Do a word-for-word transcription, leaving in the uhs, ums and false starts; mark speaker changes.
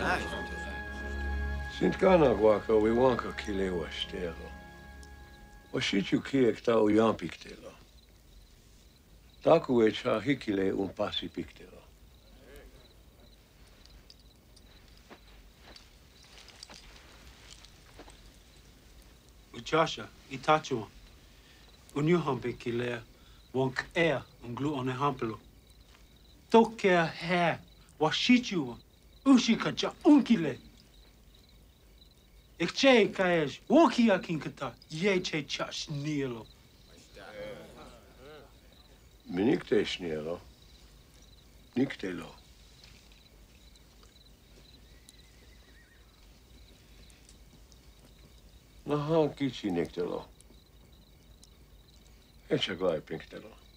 Speaker 1: Sintkana guaca wiwanka kile wastero. Washichu kiek ta uyan piktelo. Taku echa hikile un pasi piktelo.
Speaker 2: Uchasha, itachua. Unyuhampe kile wonk ea unglu one hampelo. Tokea he washichu ushikacha unkile. Ik che kaes wokia kinkata ye che chas nielo.
Speaker 1: Minikte snielo. Niktelo. Nahan kichi niktelo. Echa glai pinktelo.